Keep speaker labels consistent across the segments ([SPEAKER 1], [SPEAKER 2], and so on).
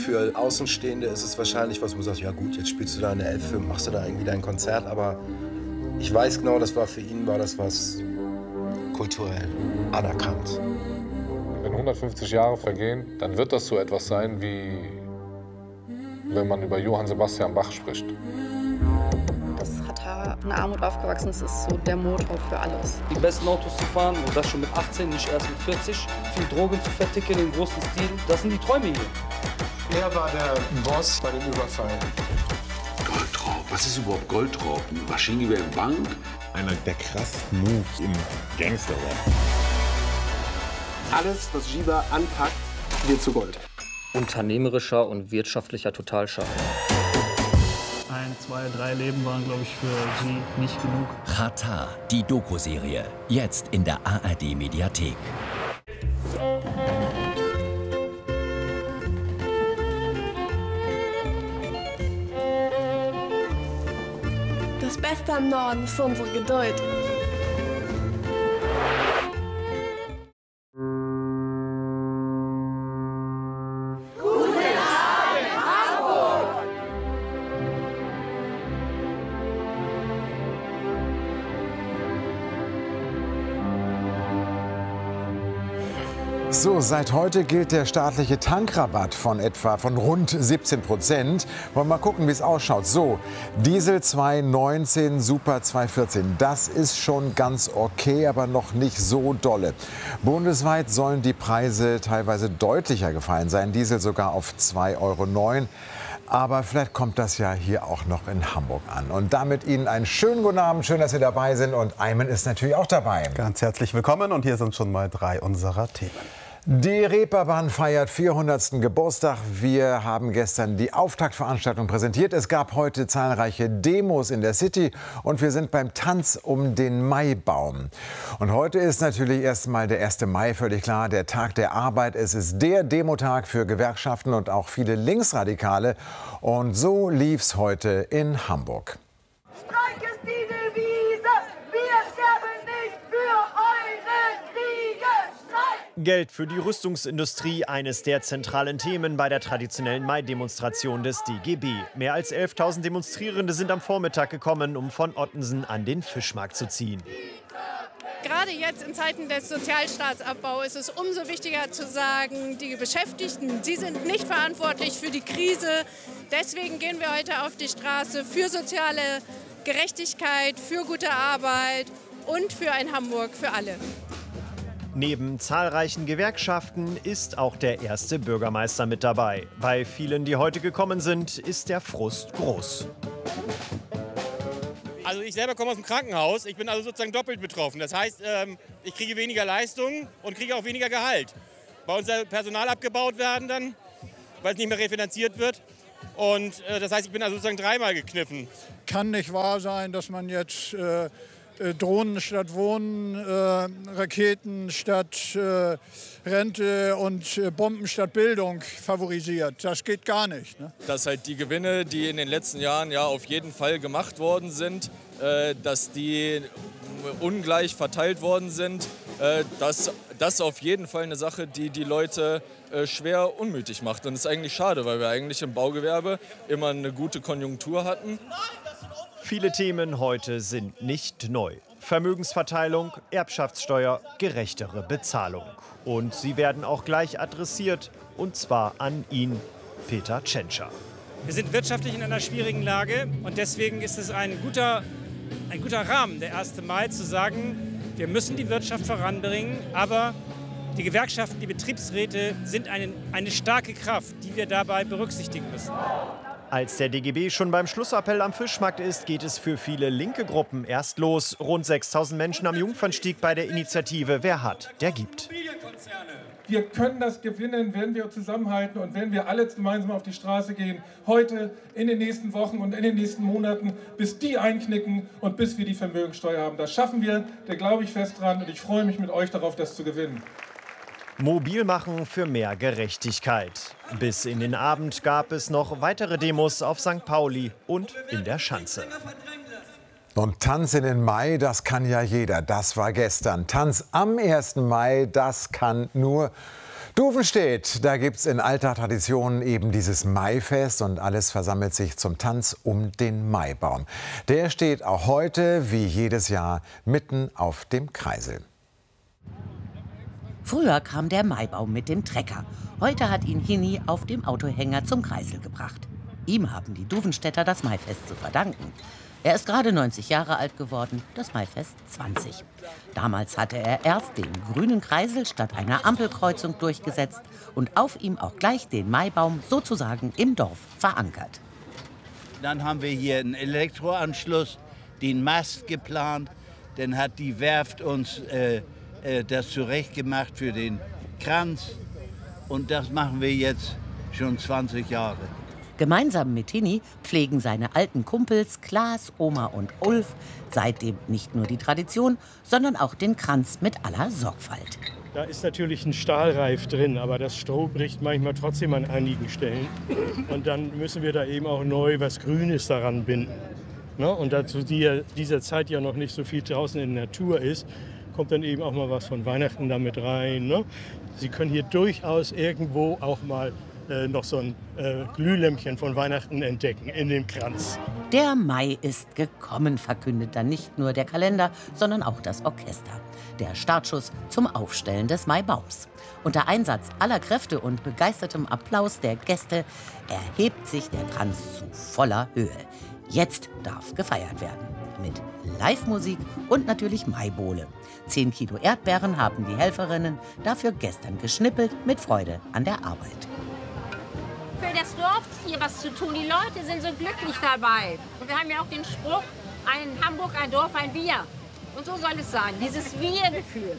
[SPEAKER 1] für Außenstehende ist es wahrscheinlich was, wo man sagt, ja gut, jetzt spielst du da eine Elfe, machst du da irgendwie dein Konzert, aber ich weiß genau, das war für ihn, war das was kulturell anerkannt.
[SPEAKER 2] Wenn 150 Jahre vergehen, dann wird das so etwas sein, wie wenn man über Johann Sebastian Bach spricht.
[SPEAKER 3] Das Ratar in Armut aufgewachsen ist, ist so der Motor für alles.
[SPEAKER 4] Die besten Autos zu fahren und das schon mit 18, nicht erst mit 40. Viel Drogen zu verticken im großen Stil, das sind die Träume hier.
[SPEAKER 5] Er war der Boss bei dem Überfall.
[SPEAKER 6] Goldraub, was ist überhaupt Goldraub? Ein Maschinengewehr in Bank?
[SPEAKER 7] Einer der krassesten Moves im Gangsterrap.
[SPEAKER 5] Alles, was Giba anpackt, wird zu Gold.
[SPEAKER 4] Unternehmerischer und wirtschaftlicher Totalschaden.
[SPEAKER 8] 1, 2, 3 Leben waren, glaube ich, für G nicht genug.
[SPEAKER 9] Ratar, die Doku-Serie. Jetzt in der ARD-Mediathek.
[SPEAKER 10] Das Beste am Norden ist unsere Geduld.
[SPEAKER 11] So, seit heute gilt der staatliche Tankrabatt von rund 17%. Wollen wir mal gucken, wie es ausschaut. So, Diesel 2,19, Super 2,14. Das ist schon ganz okay, aber noch nicht so dolle. Bundesweit sollen die Preise teilweise deutlicher gefallen sein. Diesel sogar auf 2,09 €. Aber vielleicht kommt das ja hier auch noch in Hamburg an. Und damit Ihnen einen schönen guten Abend. Schön, dass Sie dabei sind. Und Ayman ist natürlich auch dabei.
[SPEAKER 12] Ganz herzlich willkommen. Und hier sind schon mal 3 unserer Themen.
[SPEAKER 11] Die Reeperbahn feiert 400. Geburtstag. Wir haben gestern die Auftaktveranstaltung präsentiert. Es gab heute zahlreiche Demos in der City und wir sind beim Tanz um den Maibaum. Und heute ist natürlich erstmal der 1. Mai, völlig klar, der Tag der Arbeit. Es ist der Demotag für Gewerkschaften und auch viele Linksradikale. Und so lief's heute in Hamburg.
[SPEAKER 13] Streik ist die Devise, wir sterben nicht für eure Kriege. Streik!
[SPEAKER 14] Geld für die Rüstungsindustrie, eines der zentralen Themen bei der traditionellen Mai-Demonstration des DGB. Mehr als 11.000 Demonstrierende sind am Vormittag gekommen, um von Ottensen an den Fischmarkt zu ziehen.
[SPEAKER 15] Gerade jetzt in Zeiten des Sozialstaatsabbaus ist es umso wichtiger zu sagen, die Beschäftigten, sie sind nicht verantwortlich für die Krise. Deswegen gehen wir heute auf die Straße für soziale Gerechtigkeit, für gute Arbeit und für ein Hamburg für alle.
[SPEAKER 14] Neben zahlreichen Gewerkschaften ist auch der erste Bürgermeister mit dabei. Bei vielen, die heute gekommen sind, ist der Frust groß.
[SPEAKER 16] Also ich selber komme aus dem Krankenhaus, ich bin also sozusagen doppelt betroffen. Das heißt, ich kriege weniger Leistung und kriege auch weniger Gehalt. Bei uns soll Personal abgebaut werden dann, weil es nicht mehr refinanziert wird. Und das heißt, ich bin also sozusagen dreimal gekniffen.
[SPEAKER 17] Kann nicht wahr sein, dass man jetzt Drohnen statt Wohnen, Raketen statt Rente und Bomben statt Bildung favorisiert. Das geht gar nicht. Ne?
[SPEAKER 18] Dass halt die Gewinne, die in den letzten Jahren ja auf jeden Fall gemacht worden sind, dass die ungleich verteilt worden sind, das ist auf jeden Fall eine Sache, die die Leute schwer unmütig macht. Und das ist eigentlich schade, weil wir eigentlich im Baugewerbe immer eine gute Konjunktur hatten.
[SPEAKER 14] Viele Themen heute sind nicht neu. Vermögensverteilung, Erbschaftssteuer, gerechtere Bezahlung. Und sie werden auch gleich adressiert, und zwar an ihn, Peter Tschentscher.
[SPEAKER 19] Wir sind wirtschaftlich in einer schwierigen Lage und deswegen ist es ein guter Rahmen, der 1. Mai, zu sagen, wir müssen die Wirtschaft voranbringen, aber die Gewerkschaften, die Betriebsräte sind eine starke Kraft, die wir dabei berücksichtigen müssen.
[SPEAKER 14] Als der DGB schon beim Schlussappell am Fischmarkt ist, geht es für viele linke Gruppen erst los. Rund 6.000 Menschen am Jungfernstieg bei der Initiative Wer hat, der gibt.
[SPEAKER 20] Wir können das gewinnen, wenn wir zusammenhalten und wenn wir alle gemeinsam auf die Straße gehen. Heute, in den nächsten Wochen und in den nächsten Monaten, bis die einknicken und bis wir die Vermögensteuer haben. Das schaffen wir, da glaube ich fest dran und ich freue mich mit euch darauf, das zu gewinnen.
[SPEAKER 14] Mobil machen für mehr Gerechtigkeit. Bis in den Abend gab es noch weitere Demos auf St. Pauli und in der Schanze.
[SPEAKER 11] Und Tanz in den Mai, das kann ja jeder. Das war gestern. Tanz am 1. Mai, das kann nur Duvenstedt, da gibt es in alter Tradition eben dieses Maifest und alles versammelt sich zum Tanz um den Maibaum. Der steht auch heute, wie jedes Jahr, mitten auf dem Kreisel.
[SPEAKER 21] Früher kam der Maibaum mit dem Trecker. Heute hat ihn Hini auf dem Autohänger zum Kreisel gebracht. Ihm haben die Duvenstädter das Maifest zu verdanken. Er ist gerade 90 Jahre alt geworden, das Maifest 20. Damals hatte er erst den grünen Kreisel statt einer Ampelkreuzung durchgesetzt und auf ihm auch gleich den Maibaum sozusagen im Dorf verankert.
[SPEAKER 22] Dann haben wir hier einen Elektroanschluss, den Mast geplant. Dann hat die Werft uns das zurechtgemacht für den Kranz. Und das machen wir jetzt schon 20 Jahre.
[SPEAKER 21] Gemeinsam mit Hini pflegen seine alten Kumpels Klaas, Oma und Ulf seitdem nicht nur die Tradition, sondern auch den Kranz mit aller Sorgfalt.
[SPEAKER 23] Da ist natürlich ein Stahlreif drin, aber das Stroh bricht manchmal trotzdem an einigen Stellen. Und dann müssen wir da eben auch neu was Grünes daran binden. Und dazu dieser Zeit ja noch nicht so viel draußen in der Natur ist, kommt dann eben auch mal was von Weihnachten damit rein. Sie können hier durchaus irgendwo auch mal noch so ein Glühlämpchen von Weihnachten entdecken in dem Kranz.
[SPEAKER 21] Der Mai ist gekommen, verkündet dann nicht nur der Kalender, sondern auch das Orchester. Der Startschuss zum Aufstellen des Maibaums. Unter Einsatz aller Kräfte und begeistertem Applaus der Gäste erhebt sich der Kranz zu voller Höhe. Jetzt darf gefeiert werden. Mit Live-Musik und natürlich Maibohle. 10 Kilo Erdbeeren haben die Helferinnen dafür gestern geschnippelt, mit Freude an der Arbeit.
[SPEAKER 24] Für das Dorf hier was zu tun. Die Leute sind so glücklich dabei. Und wir haben ja auch den Spruch, ein Hamburg, ein Dorf, ein Wir. Und so soll es sein, dieses Wir-Gefühl.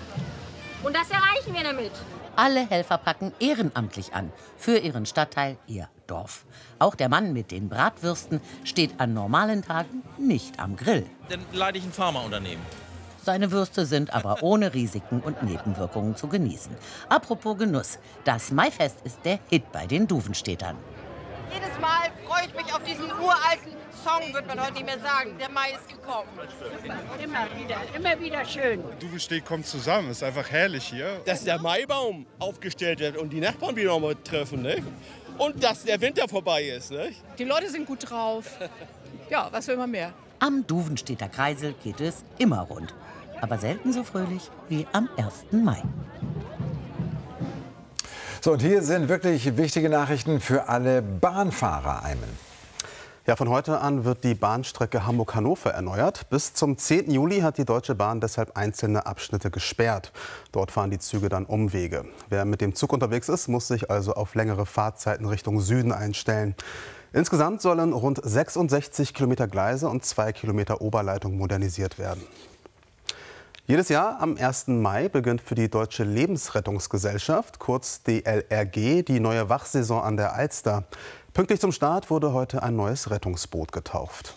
[SPEAKER 24] Und das erreichen wir damit.
[SPEAKER 21] Alle Helfer packen ehrenamtlich an, für ihren Stadtteil, ihr Dorf. Auch der Mann mit den Bratwürsten steht an normalen Tagen nicht am Grill.
[SPEAKER 25] Dann leite ich ein Pharmaunternehmen.
[SPEAKER 21] Seine Würste sind aber ohne Risiken und Nebenwirkungen zu genießen. Apropos Genuss, das Maifest ist der Hit bei den Duvenstädtern.
[SPEAKER 26] Jedes Mal freue ich mich auf diesen uralten Song, wird man heute nicht mehr sagen. Der Mai ist gekommen.
[SPEAKER 27] Immer wieder schön.
[SPEAKER 28] Duvenstedt kommt zusammen, ist einfach herrlich hier.
[SPEAKER 29] Dass der Maibaum aufgestellt wird und die Nachbarn wieder mal treffen, ne? Und dass der Winter vorbei ist. Ne?
[SPEAKER 30] Die Leute sind gut drauf. Ja, was will man mehr?
[SPEAKER 21] Am Duvenstädter Kreisel geht es immer rund. Aber selten so fröhlich wie am 1. Mai.
[SPEAKER 11] So, und hier sind wirklich wichtige Nachrichten für alle Bahnfahrer, Aymen.
[SPEAKER 12] Ja, von heute an wird die Bahnstrecke Hamburg-Hannover erneuert. Bis zum 10. Juli hat die Deutsche Bahn deshalb einzelne Abschnitte gesperrt. Dort fahren die Züge dann Umwege. Wer mit dem Zug unterwegs ist, muss sich also auf längere Fahrzeiten Richtung Süden einstellen. Insgesamt sollen rund 66 Kilometer Gleise und 2 Kilometer Oberleitung modernisiert werden. Jedes Jahr am 1. Mai beginnt für die Deutsche Lebensrettungsgesellschaft, kurz DLRG, die neue Wachsaison an der Alster. Pünktlich zum Start wurde heute ein neues Rettungsboot getauft.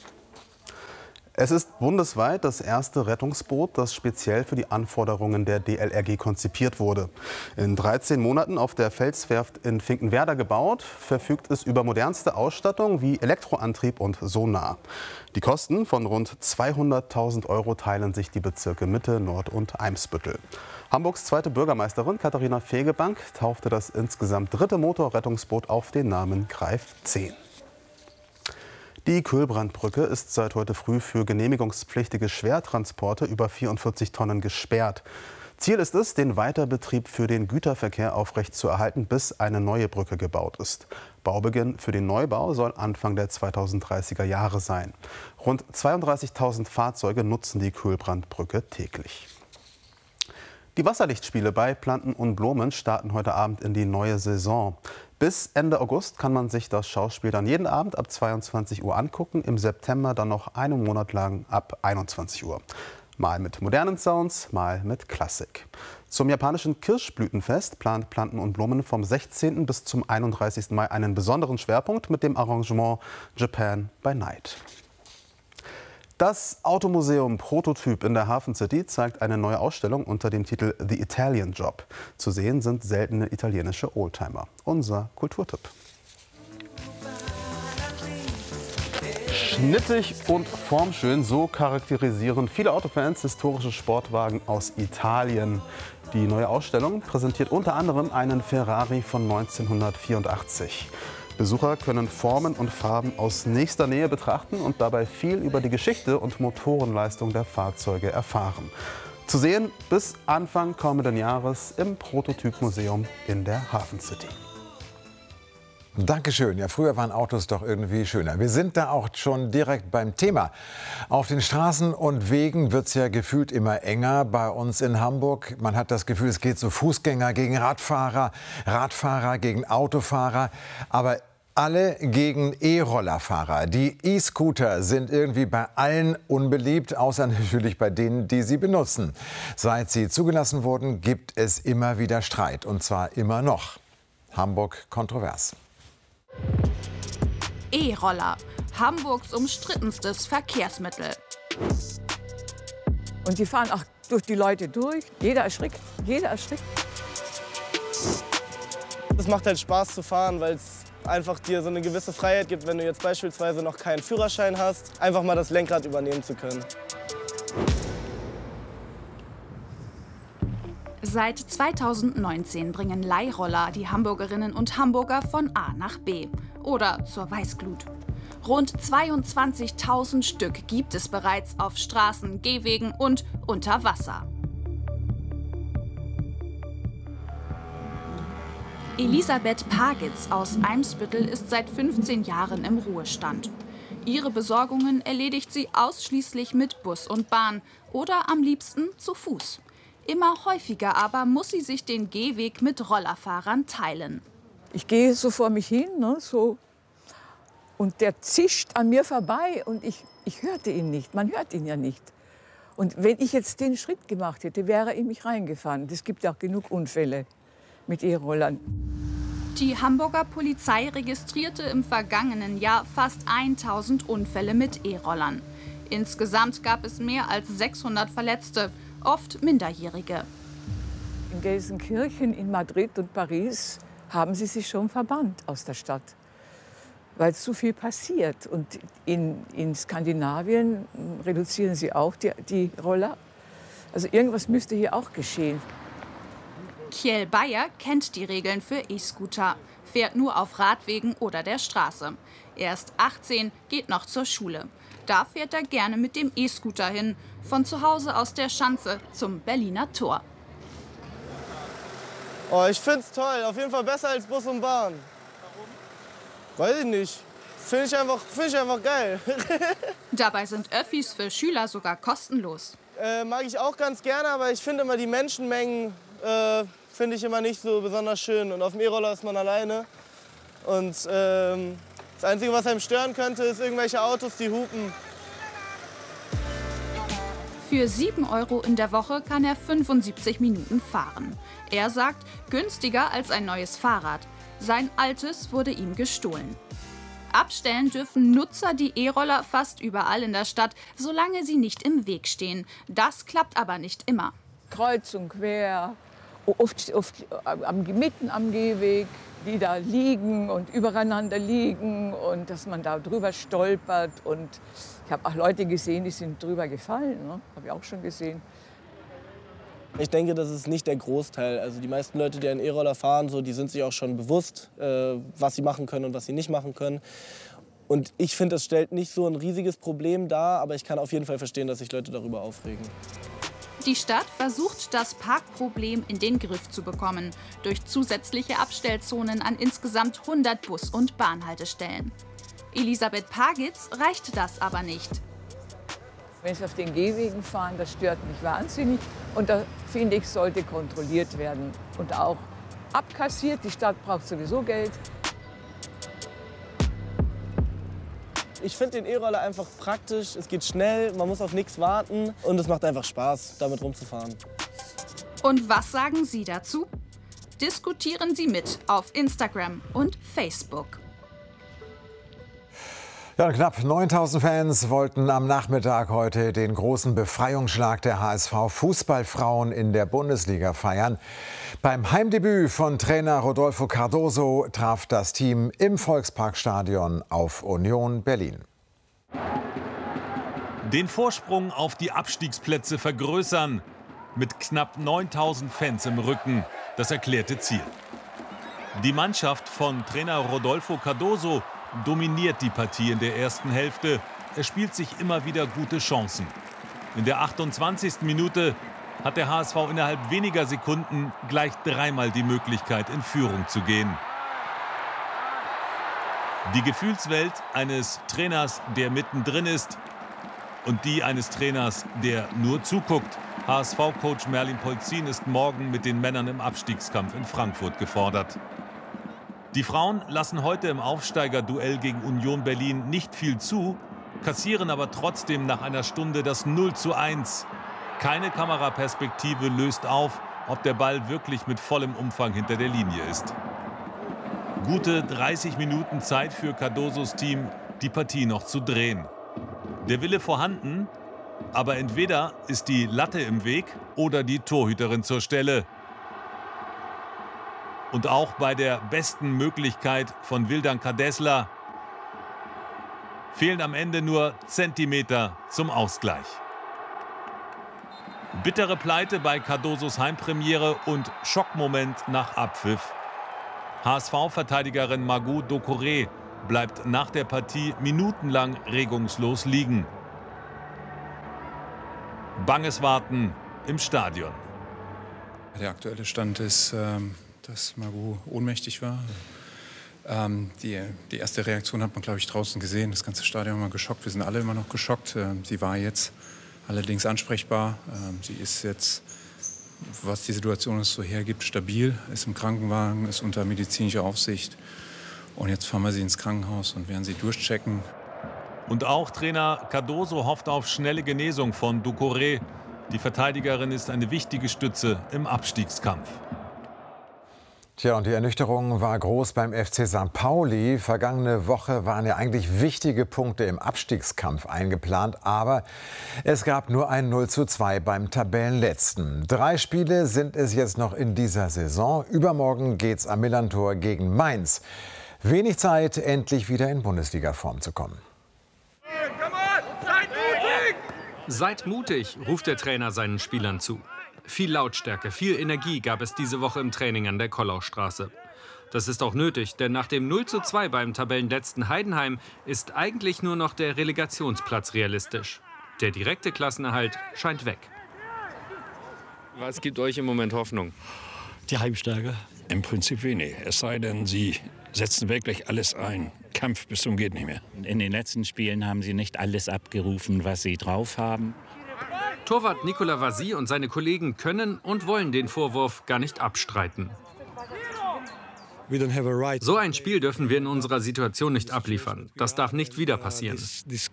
[SPEAKER 12] Es ist bundesweit das erste Rettungsboot, das speziell für die Anforderungen der DLRG konzipiert wurde. In 13 Monaten auf der Felswerft in Finkenwerder gebaut, verfügt es über modernste Ausstattung wie Elektroantrieb und Sonar. Die Kosten von rund 200.000 € teilen sich die Bezirke Mitte, Nord und Eimsbüttel. Hamburgs zweite Bürgermeisterin Katharina Fegebank taufte das insgesamt dritte Motorrettungsboot auf den Namen Greif 10. Die Kühlbrandbrücke ist seit heute früh für genehmigungspflichtige Schwertransporte über 44 Tonnen gesperrt. Ziel ist es, den Weiterbetrieb für den Güterverkehr aufrechtzuerhalten, bis eine neue Brücke gebaut ist. Baubeginn für den Neubau soll Anfang der 2030er Jahre sein. Rund 32.000 Fahrzeuge nutzen die Kühlbrandbrücke täglich. Die Wasserlichtspiele bei Planten und Blumen starten heute Abend in die neue Saison. Bis Ende August kann man sich das Schauspiel dann jeden Abend ab 22 Uhr angucken, im September dann noch einen Monat lang ab 21 Uhr. Mal mit modernen Sounds, mal mit Klassik. Zum japanischen Kirschblütenfest plant Planten und Blumen vom 16. bis zum 31. Mai einen besonderen Schwerpunkt mit dem Arrangement Japan by Night. Das Automuseum Prototyp in der Hafen City zeigt eine neue Ausstellung unter dem Titel The Italian Job. Zu sehen sind seltene italienische Oldtimer. Unser Kulturtipp. Schnittig und formschön, so charakterisieren viele Autofans historische Sportwagen aus Italien. Die neue Ausstellung präsentiert unter anderem einen Ferrari von 1984. Besucher können Formen und Farben aus nächster Nähe betrachten und dabei viel über die Geschichte und Motorenleistung der Fahrzeuge erfahren. Zu sehen bis Anfang kommenden Jahres im Prototypmuseum in der Hafen City.
[SPEAKER 11] Dankeschön. Ja, früher waren Autos doch irgendwie schöner. Wir sind da auch schon direkt beim Thema. Auf den Straßen und Wegen wird es ja gefühlt immer enger bei uns in Hamburg. Man hat das Gefühl, es geht so Fußgänger gegen Radfahrer, Radfahrer gegen Autofahrer. Aber alle gegen E-Rollerfahrer. Die E-Scooter sind irgendwie bei allen unbeliebt, außer natürlich bei denen, die sie benutzen. Seit sie zugelassen wurden, gibt es immer wieder Streit. Und zwar immer noch. Hamburg kontrovers.
[SPEAKER 1] E-Roller, Hamburgs umstrittenstes Verkehrsmittel.
[SPEAKER 2] Und die fahren auch durch die Leute durch. Jeder erschrickt, jeder erschrickt.
[SPEAKER 3] Es macht halt Spaß zu fahren, weil es einfach dir so eine gewisse Freiheit gibt, wenn du jetzt beispielsweise noch keinen Führerschein hast, einfach mal das Lenkrad übernehmen zu können.
[SPEAKER 1] Seit 2019 bringen Leihroller die Hamburgerinnen und Hamburger von A nach B oder zur Weißglut. Rund 22.000 Stück gibt es bereits auf Straßen, Gehwegen und unter Wasser. Elisabeth Pagitz aus Eimsbüttel ist seit 15 Jahren im Ruhestand. Ihre Besorgungen erledigt sie ausschließlich mit Bus und Bahn oder am liebsten zu Fuß. Immer häufiger aber muss sie sich den Gehweg mit Rollerfahrern teilen.
[SPEAKER 2] Ich gehe so vor mich hin, ne, so, und der zischt an mir vorbei und ich hörte ihn nicht. Man hört ihn ja nicht. Und wenn ich jetzt den Schritt gemacht hätte, wäre er in mich reingefahren. Es gibt auch genug Unfälle mit E-Rollern.
[SPEAKER 1] Die Hamburger Polizei registrierte im vergangenen Jahr fast 1000 Unfälle mit E-Rollern. Insgesamt gab es mehr als 600 Verletzte, oft Minderjährige.
[SPEAKER 2] In Gelsenkirchen, in Madrid und Paris haben sie sich schon verbannt aus der Stadt, weil zu viel passiert. Und in Skandinavien reduzieren sie auch die Roller. Also irgendwas müsste hier auch geschehen.
[SPEAKER 1] Kjell Bayer kennt die Regeln für E-Scooter, fährt nur auf Radwegen oder der Straße. Er ist 18, geht noch zur Schule. Da fährt er gerne mit dem E-Scooter hin, von zu Hause aus der Schanze zum Berliner Tor.
[SPEAKER 3] Oh, ich find's toll, auf jeden Fall besser als Bus und Bahn. Warum? Weiß ich nicht. Finde ich einfach geil.
[SPEAKER 1] Dabei sind Öffis für Schüler sogar kostenlos.
[SPEAKER 3] Mag ich auch ganz gerne, aber ich finde immer die Menschenmengen finde ich immer nicht so besonders schön. Und auf dem E-Roller ist man alleine. Und das Einzige, was einem stören könnte, ist irgendwelche Autos, die hupen.
[SPEAKER 1] Für 7 € in der Woche kann er 75 Minuten fahren. Er sagt, günstiger als ein neues Fahrrad. Sein altes wurde ihm gestohlen. Abstellen dürfen Nutzer die E-Roller fast überall in der Stadt, solange sie nicht im Weg stehen. Das klappt aber nicht immer.
[SPEAKER 2] Kreuz und quer, oft mitten am Gehweg, die da liegen und übereinander liegen und dass man da drüber stolpert. Und ich habe auch Leute gesehen, die sind drüber gefallen, ne? Habe ich auch schon gesehen.
[SPEAKER 3] Ich denke, das ist nicht der Großteil. Also die meisten Leute, die einen E-Roller fahren, die sind sich auch schon bewusst, was sie machen können und was sie nicht machen können. Und ich finde, das stellt nicht so ein riesiges Problem dar, aber ich kann auf jeden Fall verstehen, dass sich Leute darüber aufregen.
[SPEAKER 1] Die Stadt versucht, das Parkproblem in den Griff zu bekommen, durch zusätzliche Abstellzonen an insgesamt 100 Bus- und Bahnhaltestellen. Elisabeth Pagitz reicht das aber nicht.
[SPEAKER 2] Wenn sie auf den Gehwegen fahren, das stört mich wahnsinnig. Und da, finde ich, sollte kontrolliert werden und auch abkassiert. Die Stadt braucht sowieso Geld.
[SPEAKER 3] Ich finde den E-Roller einfach praktisch, es geht schnell, man muss auf nichts warten und es macht einfach Spaß, damit rumzufahren.
[SPEAKER 1] Und was sagen Sie dazu? Diskutieren Sie mit auf Instagram und Facebook.
[SPEAKER 11] Ja, knapp 9000 Fans wollten am Nachmittag heute den großen Befreiungsschlag der HSV-Fußballfrauen in der Bundesliga feiern. Beim Heimdebüt von Trainer Rodolfo Cardoso traf das Team im Volksparkstadion auf Union Berlin.
[SPEAKER 4] Den Vorsprung auf die Abstiegsplätze vergrößern. mit knapp 9000 Fans im Rücken das erklärte Ziel. Die Mannschaft von Trainer Rodolfo Cardoso dominiert die Partie in der ersten Hälfte. Er spielt sich immer wieder gute Chancen. In der 28. Minute hat der HSV innerhalb weniger Sekunden gleich dreimal die Möglichkeit, in Führung zu gehen. Die Gefühlswelt eines Trainers, der mittendrin ist, und die eines Trainers, der nur zuguckt. HSV-Coach Merlin Polzin ist morgen mit den Männern im Abstiegskampf in Frankfurt gefordert. Die Frauen lassen heute im Aufsteigerduell gegen Union Berlin nicht viel zu, kassieren aber trotzdem nach einer Stunde das 0:1. Keine Kameraperspektive löst auf, ob der Ball wirklich mit vollem Umfang hinter der Linie ist. Gute 30 Minuten Zeit für Cardosos Team, die Partie noch zu drehen. Der Wille vorhanden, aber entweder ist die Latte im Weg oder die Torhüterin zur Stelle. Und auch bei der besten Möglichkeit von Vildan Kadesla fehlen am Ende nur Zentimeter zum Ausgleich. Bittere Pleite bei Cardosos Heimpremiere und Schockmoment nach Abpfiff. HSV-Verteidigerin Margot Doucouré bleibt nach der Partie minutenlang regungslos liegen. Banges Warten im Stadion.
[SPEAKER 5] Der aktuelle Stand ist, dass Margot ohnmächtig war. Die erste Reaktion hat man, glaube ich, draußen gesehen. Das ganze Stadion war geschockt. Wir sind alle immer noch geschockt. Sie war jetzt allerdings ansprechbar. Sie ist jetzt, was die Situation so hergibt, stabil, ist im Krankenwagen, ist unter medizinischer Aufsicht. Und jetzt fahren wir sie ins Krankenhaus und werden sie durchchecken.
[SPEAKER 4] Und auch Trainer Cardoso hofft auf schnelle Genesung von Doucouré. Die Verteidigerin ist eine wichtige Stütze im Abstiegskampf.
[SPEAKER 11] Tja, und die Ernüchterung war groß beim FC St. Pauli. Vergangene Woche waren ja eigentlich wichtige Punkte im Abstiegskampf eingeplant. Aber es gab nur ein 0:2 beim Tabellenletzten. 3 Spiele sind es jetzt noch in dieser Saison. Übermorgen geht's am Millerntor gegen Mainz. Wenig Zeit, endlich wieder in Bundesliga-Form zu kommen.
[SPEAKER 6] Seid mutig, ruft der Trainer seinen Spielern zu. Viel Lautstärke, viel Energie gab es diese Woche im Training an der Kollaustraße. Das ist auch nötig, denn nach dem 0:2 beim Tabellenletzten Heidenheim ist eigentlich nur noch der Relegationsplatz realistisch. Der direkte Klassenerhalt scheint weg. Was gibt euch im Moment Hoffnung?
[SPEAKER 7] Die Heimstärke? Im Prinzip wenig. Es sei denn, sie setzen wirklich alles ein. Kampf bis zum geht nicht mehr.
[SPEAKER 8] In den letzten Spielen haben sie nicht alles abgerufen, was sie drauf haben.
[SPEAKER 6] Torwart Nicolas Vasy und seine Kollegen können und wollen den Vorwurf gar nicht abstreiten. So ein Spiel dürfen wir in unserer Situation nicht abliefern. Das darf nicht wieder passieren. St.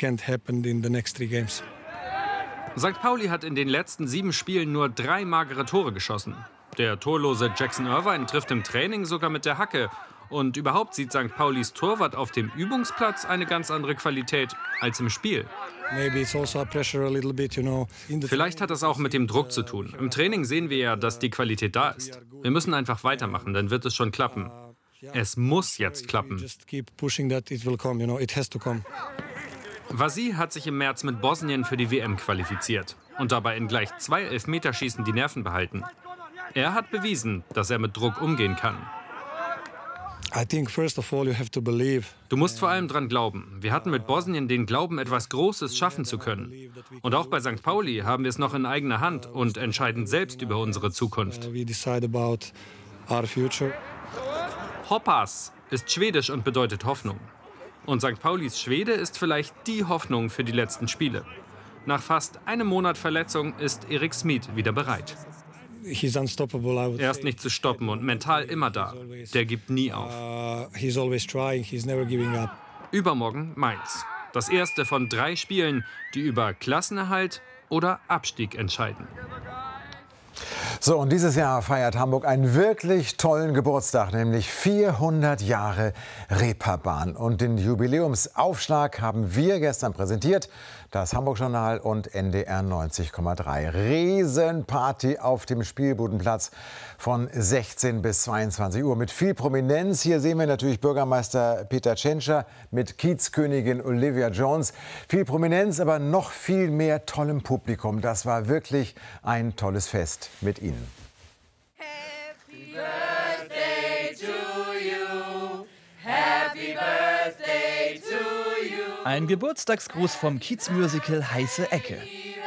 [SPEAKER 6] Pauli hat in den letzten 7 Spielen nur 3 magere Tore geschossen. Der torlose Jackson Irvine trifft im Training sogar mit der Hacke. Und überhaupt sieht St. Paulis Torwart auf dem Übungsplatz eine ganz andere Qualität als im Spiel. Vielleicht hat das auch mit dem Druck zu tun. Im Training sehen wir ja, dass die Qualität da ist. Wir müssen einfach weitermachen, dann wird es schon klappen. Es muss jetzt klappen. Vasy hat sich im März mit Bosnien für die WM qualifiziert und dabei in gleich 2 Elfmeterschießen die Nerven behalten. Er hat bewiesen, dass er mit Druck umgehen kann. Du musst vor allem dran glauben. Wir hatten mit Bosnien den Glauben, etwas Großes schaffen zu können. Und auch bei St. Pauli haben wir es noch in eigener Hand und entscheiden selbst über unsere Zukunft. Hoppas ist schwedisch und bedeutet Hoffnung. Und St. Paulis Schwede ist vielleicht die Hoffnung für die letzten Spiele. Nach fast einem Monat Verletzung ist Erik Smith wieder bereit. Er ist nicht zu stoppen und mental immer da. Der gibt nie auf. Übermorgen Mainz. Das erste von 3 Spielen, die über Klassenerhalt oder Abstieg entscheiden.
[SPEAKER 11] So, und dieses Jahr feiert Hamburg einen wirklich tollen Geburtstag, nämlich 400 Jahre Reeperbahn. Und den Jubiläumsaufschlag haben wir gestern präsentiert, das Hamburg-Journal und NDR 90,3. Riesenparty auf dem Spielbudenplatz von 16 bis 22 Uhr mit viel Prominenz. Hier sehen wir natürlich Bürgermeister Peter Tschentscher mit Kiezkönigin Olivia Jones. Viel Prominenz, aber noch viel mehr tollem Publikum. Das war wirklich ein tolles Fest mit Ihnen.
[SPEAKER 9] Happy Birthday to you. Happy Birthday to you.
[SPEAKER 10] Ein Geburtstagsgruß vom Kiez-Musical Heiße Ecke.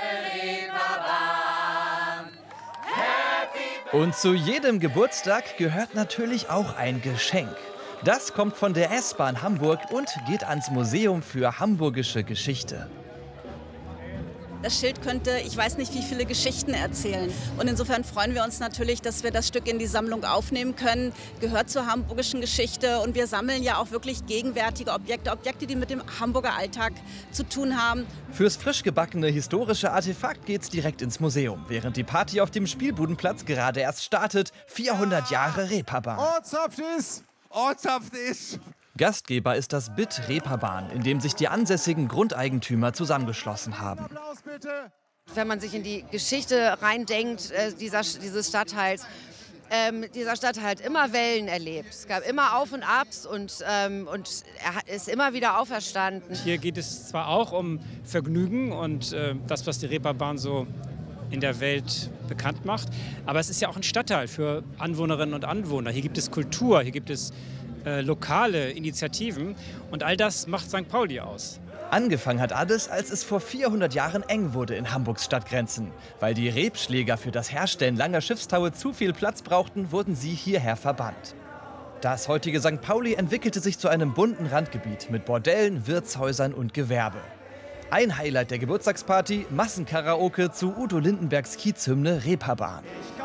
[SPEAKER 10] Und zu jedem Geburtstag gehört natürlich auch ein Geschenk. Das kommt von der S-Bahn Hamburg und geht ans Museum für Hamburgische Geschichte.
[SPEAKER 13] Das Schild könnte, ich weiß nicht, wie viele Geschichten erzählen. Und insofern freuen wir uns natürlich, dass wir das Stück in die Sammlung aufnehmen können. Gehört zur hamburgischen Geschichte. Und wir sammeln ja auch wirklich gegenwärtige Objekte, die mit dem Hamburger Alltag zu tun haben.
[SPEAKER 10] Fürs frisch gebackene historische Artefakt geht's direkt ins Museum, während die Party auf dem Spielbudenplatz gerade erst startet. 400 Jahre Reeperbahn.
[SPEAKER 9] Ortshaft ist! Ortshaft ist!
[SPEAKER 10] Gastgeber ist das BIT Reeperbahn, in dem sich die ansässigen Grundeigentümer zusammengeschlossen haben.
[SPEAKER 14] Wenn man sich in die Geschichte reindenkt dieses Stadtteils, dieser Stadtteil hat immer Wellen erlebt. Es gab immer Auf und Abs und er ist immer wieder auferstanden.
[SPEAKER 15] Hier geht es zwar auch um Vergnügen und das, was die Reeperbahn so in der Welt bekannt macht, aber es ist ja auch ein Stadtteil für Anwohnerinnen und Anwohner. Hier gibt es Kultur, hier gibt es lokale Initiativen und all das macht St. Pauli aus.
[SPEAKER 10] Angefangen hat alles, als es vor 400 Jahren eng wurde in Hamburgs Stadtgrenzen. Weil die Rebschläger für das Herstellen langer Schiffstaue zu viel Platz brauchten, wurden sie hierher verbannt. Das heutige St. Pauli entwickelte sich zu einem bunten Randgebiet mit Bordellen, Wirtshäusern und Gewerbe. Ein Highlight der Geburtstagsparty, Massenkaraoke zu Udo Lindenbergs Kiezhymne Reeperbahn.
[SPEAKER 9] Ich